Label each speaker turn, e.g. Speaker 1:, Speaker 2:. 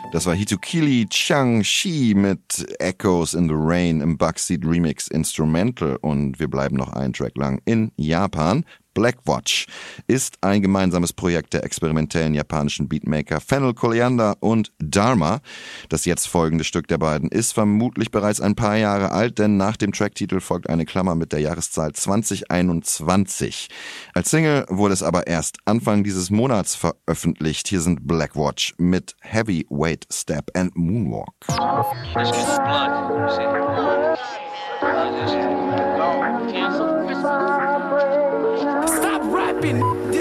Speaker 1: Das war Hitokili Chang-shi mit Echoes in the Rain im Buckseat Remix Instrumental. Und wir bleiben noch einen Track lang in Japan. Blackwatch ist ein gemeinsames Projekt der experimentellen japanischen Beatmaker Fennel Coliander und Dharma. Das jetzt folgende Stück der beiden ist vermutlich bereits ein paar Jahre alt, denn nach dem Tracktitel folgt eine Klammer mit der Jahreszahl 2021. Als Single wurde es aber erst Anfang dieses Monats veröffentlicht. Hier sind Blackwatch mit Heavyweight Step and Moonwalk.
Speaker 2: This is blood, you see. Blood is cancel.
Speaker 3: Stop rapping.